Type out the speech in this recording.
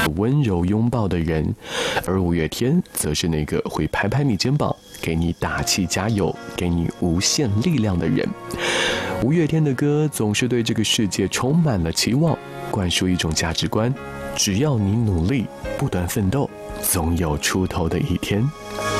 温柔拥抱的人，而五月天则是那个会拍拍你肩膀，给你打气加油，给你无限力量的人。五月天的歌总是对这个世界充满了期望，灌输一种价值观：只要你努力，不断奋斗，总有出头的一天。